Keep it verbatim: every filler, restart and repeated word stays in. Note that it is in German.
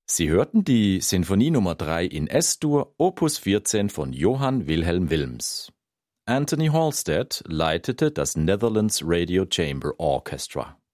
Sie hörten die Sinfonie Nummer drei in S-Dur, Opus vierzehn von Johann Wilhelm Wilms. Anthony Halstead leitete das Netherlands Radio Chamber Orchestra.